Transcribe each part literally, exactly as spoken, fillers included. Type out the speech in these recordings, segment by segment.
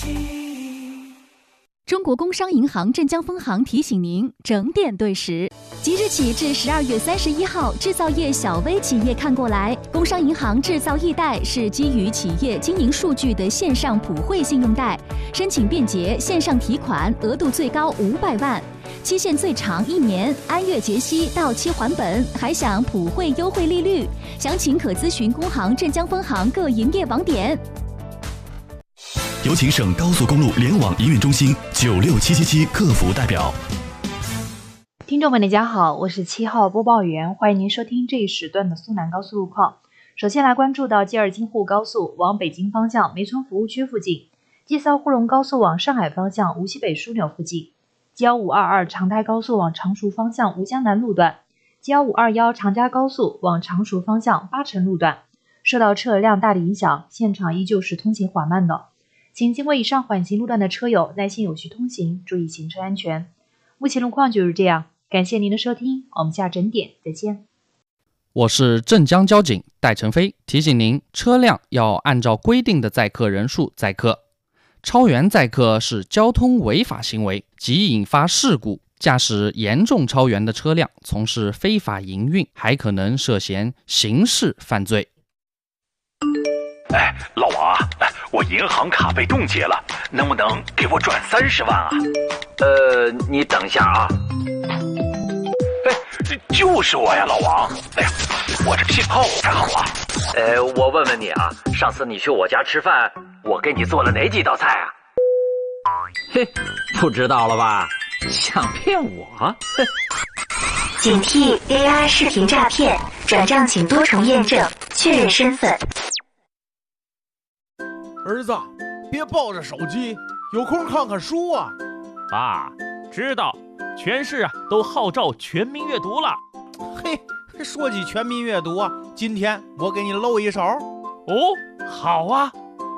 中国工商银行镇江分行提醒您整点对时。即日起至十二月三十一号，制造业小微企业看过来。工商银行制造易贷是基于企业经营数据的线上普惠信用贷，申请便捷，线上提款，额度最高五百万，期限最长一年，按月结息，到期还本，还享普惠优惠利率。详情可咨询工行镇江分行各营业网点。 有请省高速公路联网营运中心九六七七七客服代表。 听众们大家好，我是七号播报员，欢迎您收听这一时段的苏南高速路况。首先来关注到吉尔京沪高速往北京方向梅村服务区附近，吉骚沪蓉高速往上海方向无锡北枢纽附近， G 一五二二 长台高速往常熟方向吴江南路段， G 一五二一 长嘉高速往常熟方向八城路段。受到车流量大的影响，现场依旧是通行缓慢的，请经过以上缓行路段的车友耐心有序通行，注意行车安全。目前路况就是这样，感谢您的收听，我们下整点再见。 我是镇江交警戴成飞，提醒您，车辆要按照规定的载客人数载客，超员载客是交通违法行为，即引发事故。驾驶严重超员的车辆从事非法营运，还可能涉嫌刑事犯罪。 哎，老王啊，我银行卡被冻结了，能不能给我转三十万啊？ 呃，你等一下啊。 哎，这就是我呀，老王。哎呀，我这信号不太好啊。 呃，我问问你啊，上次你去我家吃饭，我给你做了哪几道菜啊？嘿，不知道了吧？想骗我？ 警惕 A I 视频诈骗，转账请多重验证，确认身份。 儿子，别抱着手机，有空看看书啊。 爸，知道，全市啊都号召全民阅读了。 嘿，说起全民阅读啊，今天我给你露一手。 哦，好啊。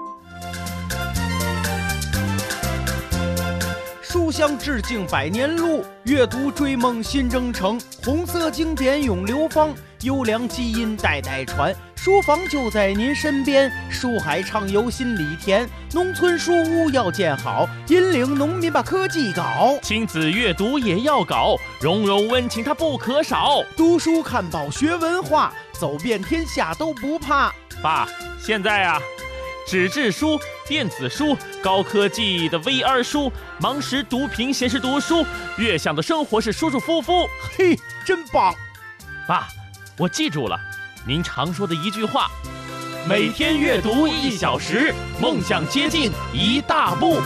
书香致敬百年路，阅读追梦新征程。红色经典永流芳，优良基因代代传。书房就在您身边，书海畅游心里甜。农村书屋要建好，引领农民把科技搞。 亲子阅读也要搞，融融温情它不可少。 读书看报学文化，走遍天下都不怕。 爸，现在啊，纸质书、电子书、高科技的 V R 书、盲识读屏显示读书，悦享的生活是舒舒服服。 嘿，真棒！ 爸，我记住了您常说的一句话：每天阅读一小时，梦想接近一大步。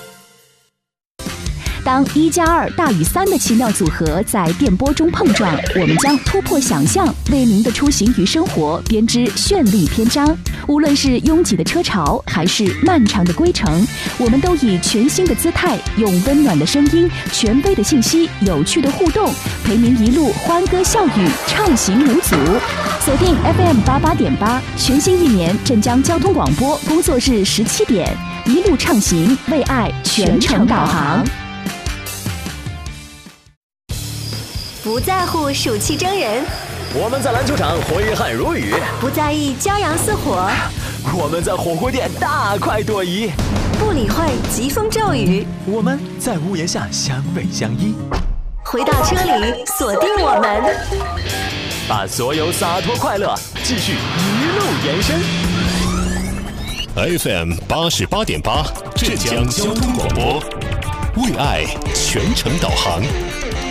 当一加二大于三的奇妙组合在电波中碰撞，我们将突破想象，为您的出行与生活编织绚丽篇章。无论是拥挤的车潮，还是漫长的归程，我们都以全新的姿态，用温暖的声音、权威的信息、有趣的互动，陪您一路欢歌笑语，畅行无阻。锁定 F M 八八点八，全新一年镇江交通广播工作日十七点，一路畅行，为爱全程导航。 不在乎暑气蒸人， 我们在篮球场挥汗如雨； 不在意骄阳似火， 我们在火锅店大快朵颐； 不理会疾风骤雨， 我们在屋檐下相偎相依。 回到车里，锁定我们， 把所有洒脱快乐继续一路延伸。 F M 八十八点八，镇江交通广播，为爱全程导航。